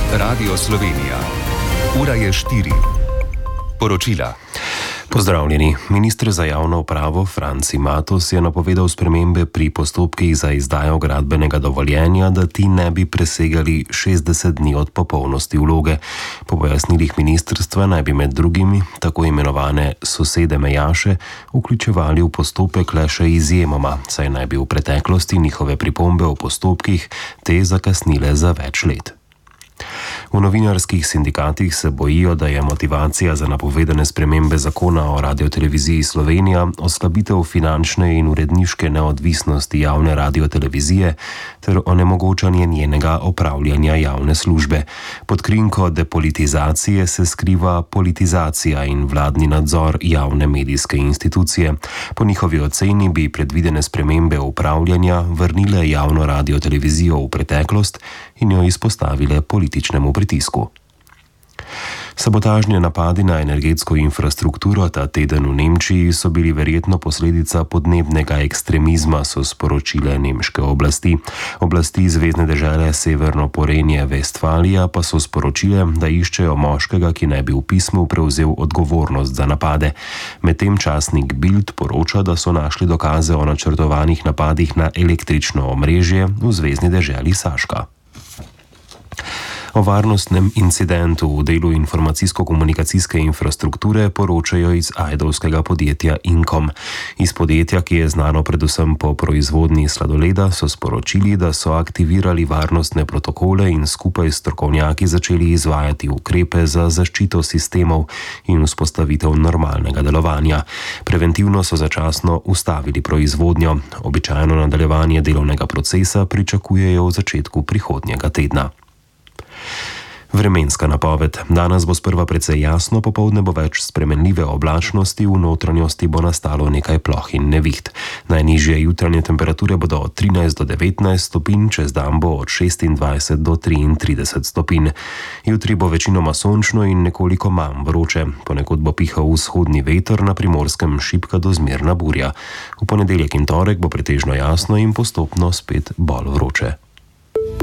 Radio Slovenija. Ura je 4. Poročila. Pozdravljeni. Minister za javno upravo Franci Matos je napovedal spremembe pri postopkih za izdajo gradbenega dovoljenja, da ti ne bi presegali 60 dni od popolnosti vloge. Po pojasnilih ministrstva naj bi med drugimi tako imenovane sosede mejaše vključevali v postopek le še izjemoma, saj naj bi v preteklosti njihove pripombe o postopkih te zakasnile za več let. V novinarskih sindikatih se bojijo, da je motivacija za napovedane spremembe zakona o Radioteleviziji Slovenija oslabitev finančne in uredniške neodvisnosti javne radiotelevizije ter onemogočanje njenega opravljanja javne službe. Pod krinko depolitizacije se skriva politizacija in vladni nadzor javne medijske institucije. Po njihovi oceni bi predvidene spremembe upravljanja vrnile javno radiotelevizijo v preteklost in jo izpostavile političnemu pritisku. Sabotažni napadi na energetsko infrastrukturo ta teden v Nemčiji so bili verjetno posledica podnebnega ekstremizma, so sporočile nemške oblasti. Oblasti zvezne dežele Severno Porenje-Vestfalija pa so sporočile, da iščejo moškega, ki naj bi v pismu prevzel odgovornost za napade. Medtem časnik Bild poroča, da so našli dokaze o načrtovanih napadih na električno omrežje v zvezni deželi Saška. O varnostnem incidentu v delu informacijsko-komunikacijske infrastrukture poročajo iz ajdovskega podjetja Inkom. Iz podjetja, ki je znano predvsem po proizvodnji sladoleda, so sporočili, da so aktivirali varnostne protokole in skupaj s strokovnjaki začeli izvajati ukrepe za zaščito sistemov in vzpostavitev normalnega delovanja. Preventivno so začasno ustavili proizvodnjo. Običajno nadaljevanje delovnega procesa pričakujejo v začetku prihodnjega tedna. Vremenska napoved. Danes bo sprva precej jasno, popoldne bo več spremenljive oblačnosti, v notranjosti bo nastalo nekaj ploh in neviht. Najnižje jutranje temperature bodo od 13 do 19 stopinj, čez dan bo od 26 do 33 stopinj. Jutri bo večinoma sončno in nekoliko manj vroče. Ponekod bo pihal vzhodni veter, na Primorskem šibka do zmerna burja. V ponedeljek in torek bo pretežno jasno in postopno spet bolj vroče.